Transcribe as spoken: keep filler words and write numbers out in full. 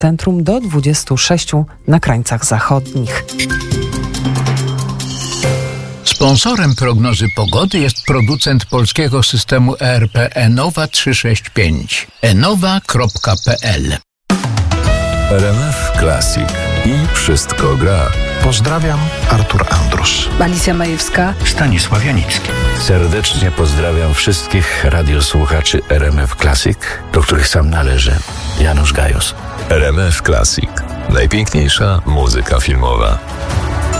centrum do dwudziestu sześciu na krańcach zachodnich. Sponsorem prognozy pogody jest producent polskiego systemu E R P Enowa trzysta sześćdziesiąt pięć. enowa kropka p l. R M F Classic i wszystko gra. Pozdrawiam, Artur Andrus. Alicja Majewska. Stanisław Janicki. Serdecznie pozdrawiam wszystkich radiosłuchaczy R M F Classic, do których sam należę. Janusz Gajos. R M F Classic. Najpiękniejsza muzyka filmowa.